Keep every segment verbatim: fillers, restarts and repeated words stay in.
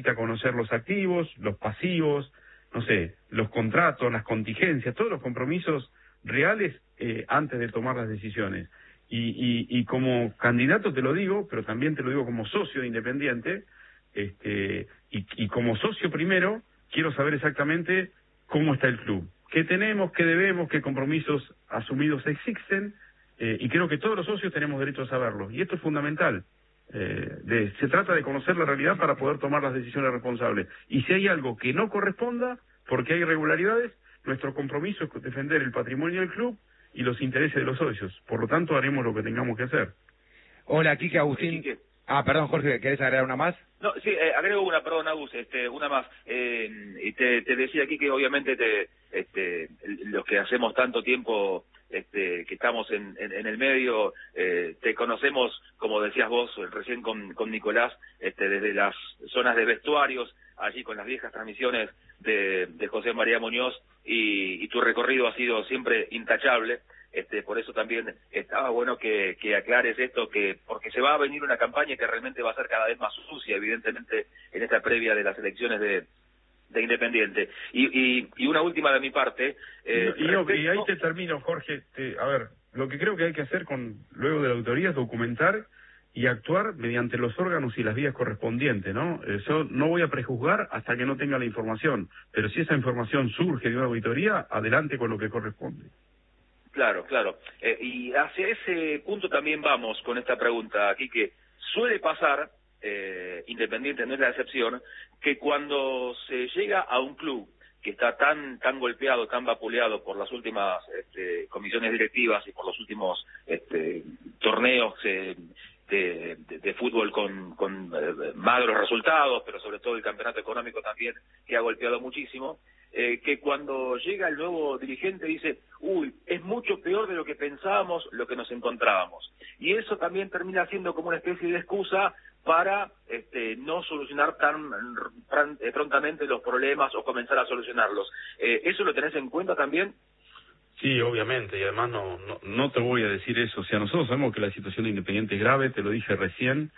necesita conocer los activos, los pasivos, no sé, los contratos, las contingencias, todos los compromisos reales eh, antes de tomar las decisiones. Y, y, y como candidato te lo digo, pero también te lo digo como socio de Independiente, este, y, y como socio primero, quiero saber exactamente cómo está el club, qué tenemos, qué debemos, qué compromisos asumidos existen, eh, y creo que todos los socios tenemos derecho a saberlo, y esto es fundamental. Eh, de, se trata de conocer la realidad para poder tomar las decisiones responsables, y si hay algo que no corresponda, porque hay irregularidades, nuestro compromiso es defender el patrimonio del club y los intereses de los socios. Por lo tanto, haremos lo que tengamos que hacer. Hola, Quique, Agustín. Quique. Ah, perdón, Jorge, ¿querés agregar una más? No, sí, eh, agrego una, perdón, Agus, este, una más. Eh, y te, te decía aquí que obviamente te, este, los que hacemos tanto tiempo este, que estamos en, en, en el medio, eh, te conocemos, como decías vos recién con, con Nicolás, este, desde las zonas de vestuarios, allí con las viejas transmisiones de, de José María Muñoz, y, y tu recorrido ha sido siempre intachable. Este, por eso también estaba bueno que, que aclares esto, que porque se va a venir una campaña que realmente va a ser cada vez más sucia, evidentemente, en esta previa de las elecciones de, de Independiente. Y, y, y una última de mi parte. Eh, y, respecto... y ahí te termino, Jorge. Te, a ver, lo que creo que hay que hacer con luego de la auditoría es documentar y actuar mediante los órganos y las vías correspondientes, ¿no? Yo no voy a prejuzgar hasta que no tenga la información, pero si esa información surge de una auditoría, adelante con lo que corresponde. Claro, claro. Eh, y hacia ese punto también vamos con esta pregunta aquí, que suele pasar, eh, Independiente no es la excepción, que cuando se llega a un club que está tan tan golpeado, tan vapuleado por las últimas este, comisiones directivas y por los últimos este, torneos eh, de, de, de fútbol con, con eh, magros resultados, pero sobre todo el campeonato económico también, que ha golpeado muchísimo, Eh, que cuando llega el nuevo dirigente dice, uy, es mucho peor de lo que pensábamos, lo que nos encontrábamos. Y eso también termina siendo como una especie de excusa para este, no solucionar tan, tan eh, prontamente los problemas o comenzar a solucionarlos. Eh, ¿Eso lo tenés en cuenta también? Sí, obviamente, y además no, no, no te voy a decir eso. O sea, nosotros sabemos que la situación de Independiente es grave, te lo dije recién.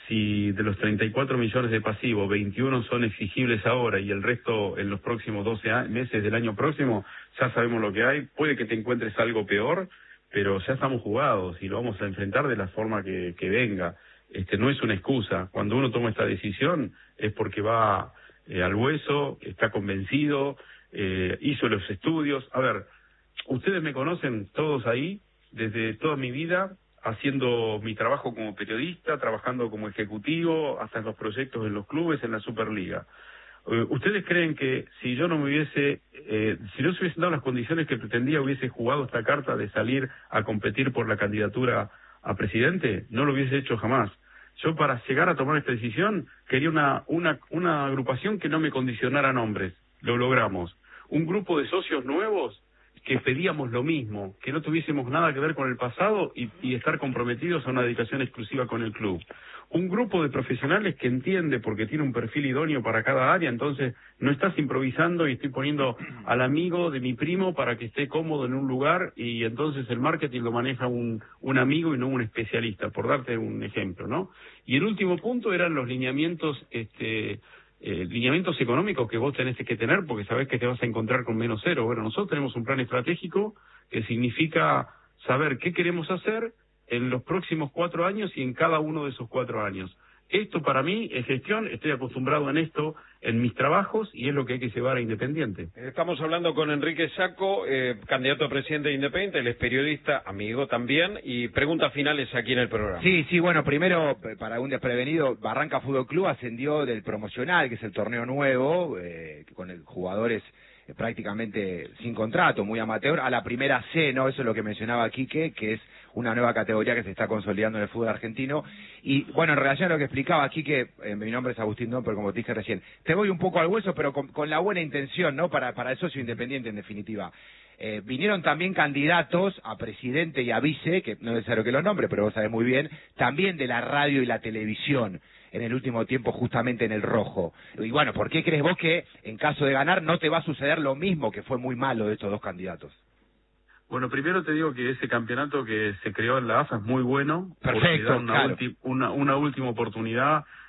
Si de los treinta y cuatro millones de pasivos, veintiuno son exigibles ahora y el resto en los próximos doce meses del año próximo, ya sabemos lo que hay. Puede que te encuentres algo peor, pero ya estamos jugados y lo vamos a enfrentar de la forma que, que venga. Este, no es una excusa. Cuando uno toma esta decisión es porque va eh, al hueso, está convencido, eh, hizo los estudios. A ver, ustedes me conocen todos ahí, desde toda mi vida, haciendo mi trabajo como periodista, trabajando como ejecutivo, hasta en los proyectos en los clubes, en la Superliga. Eh, ¿Ustedes creen que si yo no me hubiese, eh, si no se hubiesen dado las condiciones que pretendía, hubiese jugado esta carta de salir a competir por la candidatura a presidente? No lo hubiese hecho jamás. Yo, para llegar a tomar esta decisión, quería una, una, una agrupación que no me condicionara nombres. Lo logramos. Un grupo de socios nuevos que pedíamos lo mismo, que no tuviésemos nada que ver con el pasado y, y estar comprometidos a una dedicación exclusiva con el club. Un grupo de profesionales que entiende, porque tiene un perfil idóneo para cada área, entonces no estás improvisando y estoy poniendo al amigo de mi primo para que esté cómodo en un lugar y entonces el marketing lo maneja un, un amigo y no un especialista, por darte un ejemplo, ¿no? Y el último punto eran los lineamientos, este... Eh, lineamientos económicos que vos tenés que tener porque sabés que te vas a encontrar con menos cero. Bueno, nosotros tenemos un plan estratégico que significa saber qué queremos hacer en los próximos cuatro años y en cada uno de esos cuatro años. Esto para mí es gestión, estoy acostumbrado en esto, en mis trabajos, y es lo que hay que llevar a Independiente. Estamos hablando con Enrique Sacco, eh, candidato a presidente de Independiente, él es periodista, amigo también, y preguntas finales aquí en el programa. Sí, sí, bueno, primero, para un desprevenido, Barranca Fútbol Club ascendió del promocional, que es el torneo nuevo, eh, con el, jugadores eh, prácticamente sin contrato, muy amateur, a la primera C, ¿no? Eso es lo que mencionaba Quique, que es una nueva categoría que se está consolidando en el fútbol argentino. Y bueno, en relación a lo que explicaba aquí, que eh, mi nombre es Agustín Don, pero como te dije recién, te voy un poco al hueso, pero con, con la buena intención, ¿no? Para, para el socio independiente, en definitiva. Eh, vinieron también candidatos a presidente y a vice, que no es necesario que los nombre, pero vos sabés muy bien, también de la radio y la televisión, en el último tiempo justamente en el rojo. Y bueno, ¿por qué crees vos que en caso de ganar no te va a suceder lo mismo que fue muy malo de estos dos candidatos? Bueno, primero te digo que ese campeonato que se creó en la A F A es muy bueno. Perfecto, porque da una, claro. ulti, una, una última oportunidad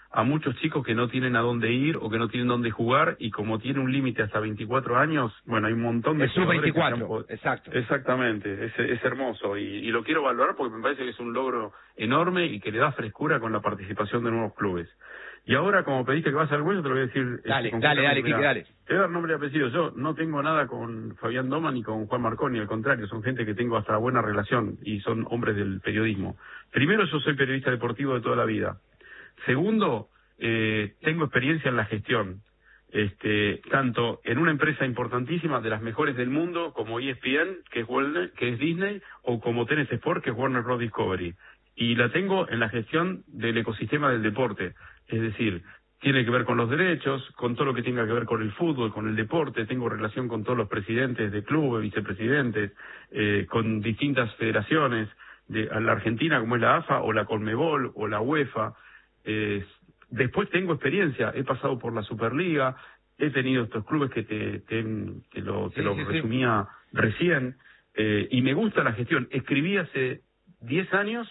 a muchos chicos que no tienen a dónde ir o que no tienen dónde jugar, y como tiene un límite hasta veinticuatro años, bueno, hay un montón de... Es sub veinticuatro, exacto. Exactamente, es, es hermoso, y, y lo quiero valorar porque me parece que es un logro enorme y que le da frescura con la participación de nuevos clubes. Y ahora, como pediste que vas al hueso, te lo voy a decir... Dale, este, dale, dale, Quique, dale. Te voy a dar nombre y apellido. Yo no tengo nada con Fabián Doma ni con Juan Marconi, al contrario, son gente que tengo hasta buena relación y son hombres del periodismo. Primero, yo soy periodista deportivo de toda la vida. Segundo, eh, tengo experiencia en la gestión, este, tanto en una empresa importantísima, de las mejores del mundo, como E S P N, que es, Warner, que es Disney, o como T N T Sport, que es Warner Bros. Discovery. Y la tengo en la gestión del ecosistema del deporte, es decir, tiene que ver con los derechos, con todo lo que tenga que ver con el fútbol, con el deporte. Tengo relación con todos los presidentes de clubes, vicepresidentes, eh, con distintas federaciones, de a la Argentina, como es la A F A, o la Conmebol, o la UEFA. Eh, después tengo experiencia, he pasado por la Superliga, he tenido estos clubes que te, te, te lo, te Sí, lo sí, resumía sí. recién, eh, y me gusta la gestión. Escribí hace diez años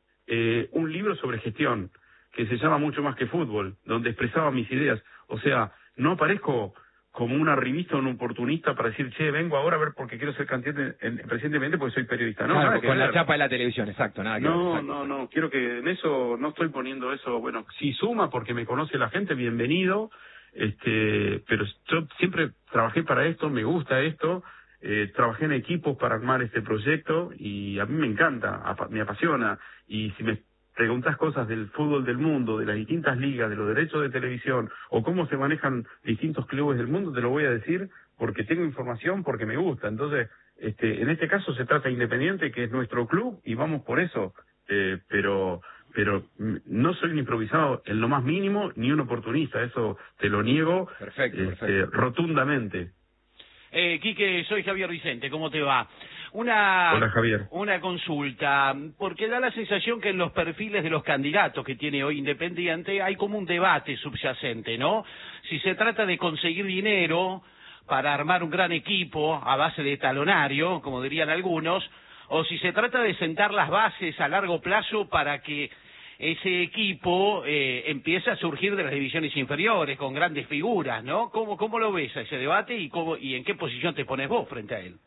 eh, un libro sobre gestión, que se llama Mucho Más que Fútbol, donde expresaba mis ideas. O sea, no aparezco como una revista o un oportunista para decir, che, vengo ahora a ver porque quiero ser candidato en, en, presidentemente porque soy periodista. No, Claro, nada que con ver. la chapa de la televisión, exacto, nada que No, ver. Exacto, no, exacto. no, quiero que en eso no estoy poniendo eso. Bueno, si suma porque me conoce la gente, bienvenido. Este, pero yo siempre trabajé para esto, me gusta esto. Eh, trabajé en equipos para armar este proyecto y a mí me encanta, apa- me apasiona. Y si me preguntas cosas del fútbol del mundo, de las distintas ligas, de los derechos de televisión o cómo se manejan distintos clubes del mundo, te lo voy a decir porque tengo información, porque me gusta. Entonces, este, en este caso se trata de Independiente, que es nuestro club, y vamos por eso. Eh, pero pero mm, no soy un improvisado en lo más mínimo ni un oportunista, eso te lo niego. Perfecto, este, perfecto. rotundamente. Eh, Quique, soy Javier Vicente, ¿cómo te va? Una, Hola, Javier. una consulta, porque da la sensación que en los perfiles de los candidatos que tiene hoy Independiente hay como un debate subyacente, ¿no? Si se trata de conseguir dinero para armar un gran equipo a base de talonario, como dirían algunos, o si se trata de sentar las bases a largo plazo para que ese equipo eh, empiece a surgir de las divisiones inferiores con grandes figuras, ¿no? ¿Cómo, cómo lo ves a ese debate y, cómo, y en qué posición te pones vos frente a él?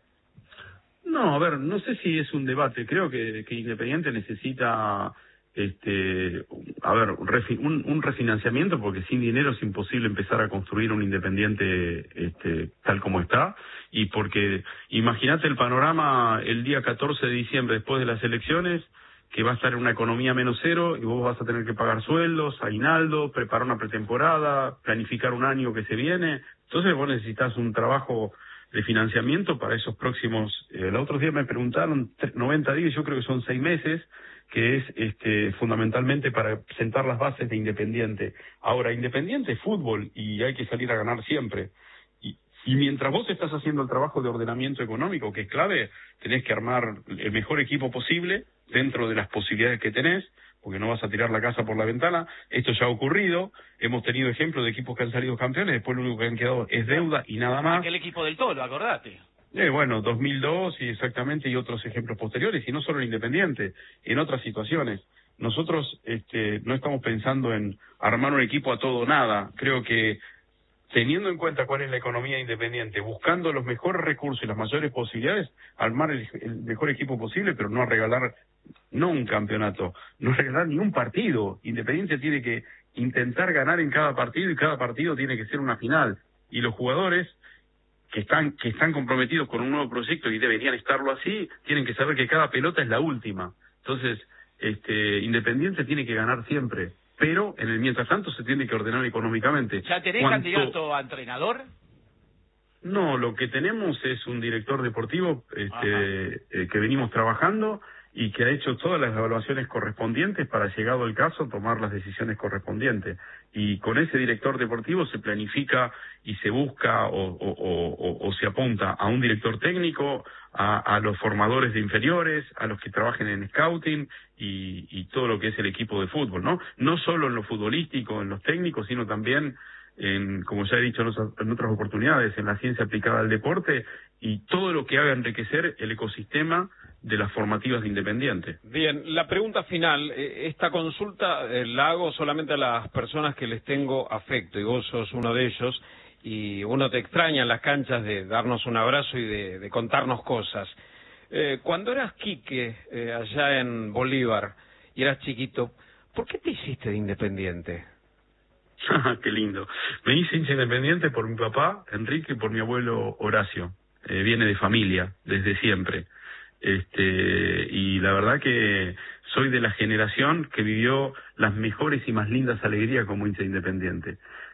No, a ver, no sé si es un debate. Creo que, que Independiente necesita, este, a ver, un, refi, un, un refinanciamiento, porque sin dinero es imposible empezar a construir un Independiente este, tal como está. Y porque, imagínate el panorama el día catorce de diciembre, después de las elecciones, que va a estar en una economía menos cero y vos vas a tener que pagar sueldos, aguinaldo, preparar una pretemporada, planificar un año que se viene. Entonces vos necesitas un trabajo de financiamiento para esos próximos... Eh, los otros días me preguntaron, noventa días, yo creo que son seis meses, que es este fundamentalmente para sentar las bases de Independiente. Ahora, Independiente es fútbol y hay que salir a ganar siempre. Y, y mientras vos estás haciendo el trabajo de ordenamiento económico, que es clave, tenés que armar el mejor equipo posible dentro de las posibilidades que tenés, porque no vas a tirar la casa por la ventana. Esto ya ha ocurrido, hemos tenido ejemplos de equipos que han salido campeones, después lo único que han quedado es deuda y nada más. Aquel equipo del Tolo, acordate. Eh, bueno, dos mil dos y exactamente, y otros ejemplos posteriores, y no solo en Independiente, en otras situaciones. Nosotros este, no estamos pensando en armar un equipo a todo o nada. Creo que teniendo en cuenta cuál es la economía independiente, buscando los mejores recursos y las mayores posibilidades, armar el, el mejor equipo posible, pero no a regalar, no un campeonato, no regalar ni un partido. Independiente tiene que intentar ganar en cada partido y cada partido tiene que ser una final. Y los jugadores que están que están comprometidos con un nuevo proyecto y deberían estarlo así, tienen que saber que cada pelota es la última. Entonces, este Independiente tiene que ganar siempre, pero en el mientras tanto se tiene que ordenar económicamente. ¿Ya tenés ¿Cuánto? candidato a entrenador? No, lo que tenemos es un director deportivo este, eh, que venimos trabajando y que ha hecho todas las evaluaciones correspondientes para, llegado el caso, tomar las decisiones correspondientes. Y con ese director deportivo se planifica y se busca o, o, o, o, o se apunta a un director técnico, a, a los formadores de inferiores, a los que trabajen en scouting y, y todo lo que es el equipo de fútbol, ¿no? No solo en lo futbolístico, en los técnicos, sino también en, como ya he dicho en otras oportunidades, en la ciencia aplicada al deporte y todo lo que haga enriquecer el ecosistema de las formativas de Independiente. Bien, la pregunta final, eh, esta consulta eh, la hago solamente a las personas que les tengo afecto, y vos sos uno de ellos, y uno te extraña en las canchas de darnos un abrazo y de, de contarnos cosas. Eh, cuando eras Quique, eh, allá en Bolívar, y eras chiquito, ¿por qué te hiciste de Independiente? Qué lindo. Me hice hincha Independiente por mi papá, Enrique, y por mi abuelo Horacio. Eh, viene de familia, desde siempre. Este, y la verdad que soy de la generación que vivió las mejores y más lindas alegrías como hincha Independiente.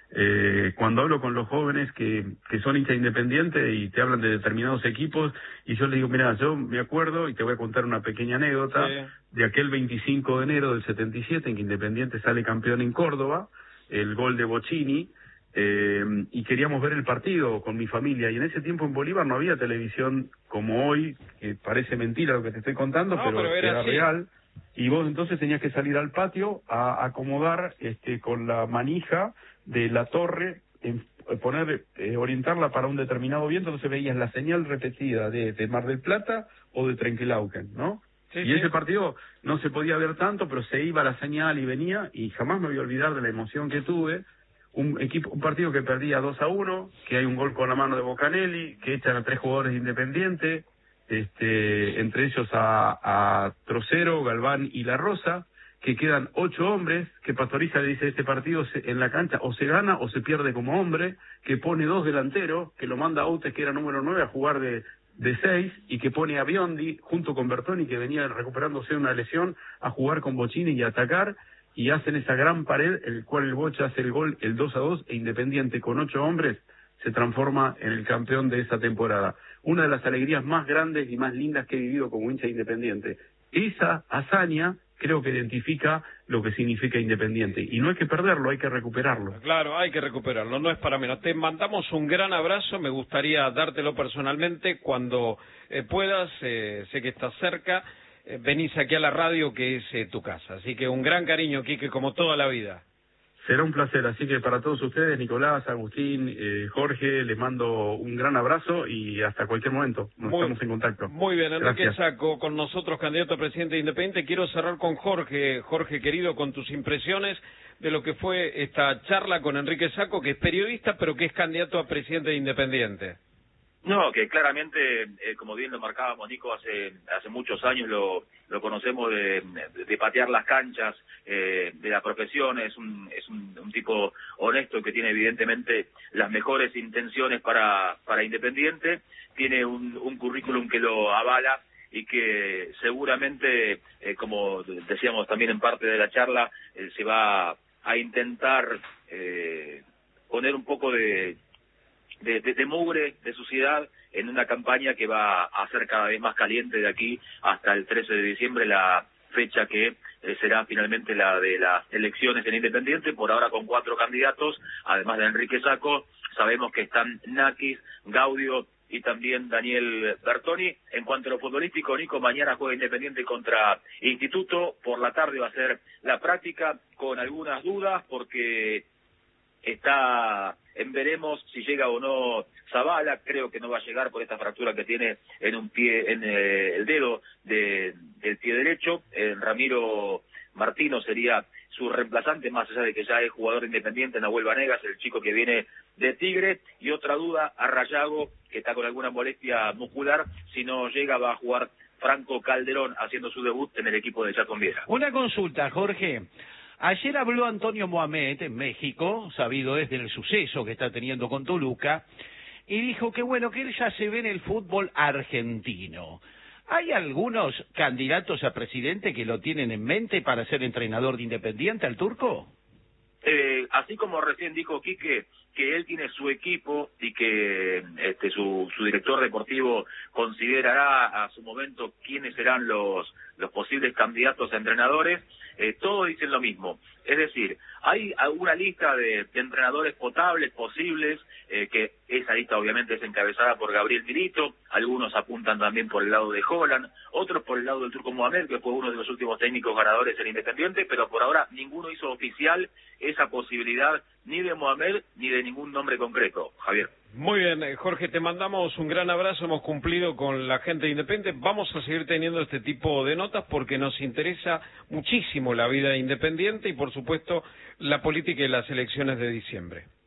Eh, cuando hablo con los jóvenes que, que son hincha Independiente y te hablan de determinados equipos, y yo les digo, mira, yo me acuerdo, y te voy a contar una pequeña anécdota, sí, de aquel veinticinco de enero del setenta y siete en que Independiente sale campeón en Córdoba, el gol de Bocini, eh, y queríamos ver el partido con mi familia, y en ese tiempo en Bolívar no había televisión como hoy, que parece mentira lo que te estoy contando, no, pero, pero era, era así. real, y vos entonces tenías que salir al patio a acomodar este con la manija de la torre, en, poner eh, orientarla para un determinado viento, entonces veías la señal repetida de, de Mar del Plata o de Trenquelauquen, ¿no? Sí, y sí. Ese partido no se podía ver tanto, pero se iba la señal y venía, y jamás me voy a olvidar de la emoción que tuve. Un equipo, un partido que perdía dos a uno, que hay un gol con la mano de Bocanelli, que echan a tres jugadores de Independiente, este, entre ellos a, a Trocero, Galván y La Rosa, que quedan ocho hombres, que Pastoriza le dice, este partido se, en la cancha o se gana o se pierde como hombre, que pone dos delanteros, que lo manda a Outes, que era número nueve, a jugar de, de seis, y que pone a Biondi, junto con Bertoni, que venía recuperándose de una lesión, a jugar con Bocini y a atacar, y hacen esa gran pared, el cual el Bocha hace el gol, el dos a dos, e Independiente con ocho hombres se transforma en el campeón de esa temporada. Una de las alegrías más grandes y más lindas que he vivido como hincha Independiente. Esa hazaña creo que identifica lo que significa Independiente, y no hay que perderlo, hay que recuperarlo. Claro, hay que recuperarlo, no es para menos. Te mandamos un gran abrazo, me gustaría dártelo personalmente cuando eh, puedas, eh, sé que estás cerca. Eh, venís aquí a la radio, que es eh, tu casa. Así que un gran cariño, Quique, como toda la vida. Será un placer, así que para todos ustedes, Nicolás, Agustín, eh, Jorge, les mando un gran abrazo y hasta cualquier momento nos muy, estamos en contacto. Muy bien, Enrique Sacco, con nosotros, candidato a presidente de Independiente. Quiero cerrar con Jorge, Jorge querido, con tus impresiones de lo que fue esta charla con Enrique Sacco, que es periodista, pero que es candidato a presidente de Independiente. No, que claramente, eh, como bien lo marcábamos, Nico, hace hace muchos años lo lo conocemos de, de patear las canchas, eh, de la profesión, es un es un, un tipo honesto que tiene evidentemente las mejores intenciones para para Independiente, tiene un, un currículum que lo avala y que seguramente, eh, como decíamos también en parte de la charla, eh, se va a intentar eh, poner un poco de De, de, de mugre, de suciedad, en una campaña que va a ser cada vez más caliente de aquí hasta el trece de diciembre, la fecha que eh, será finalmente la de las elecciones en Independiente, por ahora con cuatro candidatos, además de Enrique Sacco. Sabemos que están Nakis, Gaudio y también Daniel Bertoni. En cuanto a lo futbolístico, Nico, mañana juega Independiente contra Instituto, por la tarde va a ser la práctica, con algunas dudas, porque está en veremos si llega o no Zavala. Creo que no va a llegar por esta fractura que tiene en un pie, en eh, el dedo de, del pie derecho. Eh, Ramiro Martino sería su reemplazante, más allá de que ya es jugador independiente, Nahuel Vanegas, el chico que viene de Tigre. Y otra duda, a Rayago, que está con alguna molestia muscular, si no llega va a jugar Franco Calderón, haciendo su debut en el equipo de Chacón Vieja. Una consulta, Jorge. Ayer habló Antonio Mohamed en México, sabido es del suceso que está teniendo con Toluca, y dijo que bueno, que él ya se ve en el fútbol argentino. ¿Hay algunos candidatos a presidente que lo tienen en mente para ser entrenador de Independiente, al Turco? Eh, así como recién dijo Quique, que él tiene su equipo y que este, su, su director deportivo considerará a su momento quiénes serán los, los posibles candidatos a entrenadores, eh, todos dicen lo mismo. Es decir, hay alguna lista de, de entrenadores potables, posibles, eh, que esa lista obviamente es encabezada por Gabriel Milito, algunos apuntan también por el lado de Holland, otros por el lado del Turco Mohamed, que fue uno de los últimos técnicos ganadores en Independiente, pero por ahora ninguno hizo oficial esa posibilidad ni de Mohamed ni de ningún nombre concreto, Javier. Muy bien, eh, Jorge, te mandamos un gran abrazo, hemos cumplido con la gente de Independiente, vamos a seguir teniendo este tipo de notas porque nos interesa muchísimo la vida independiente y por supuesto la política y las elecciones de diciembre.